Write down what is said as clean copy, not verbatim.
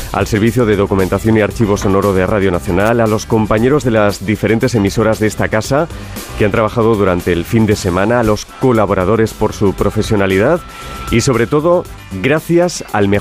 al Servicio de Documentación y Archivo Sonoro de Radio Nacional, a los compañeros de las diferentes emisoras de esta casa que han trabajado durante el fin de semana, a los colaboradores por su profesionalidad y sobre todo, gracias al mejor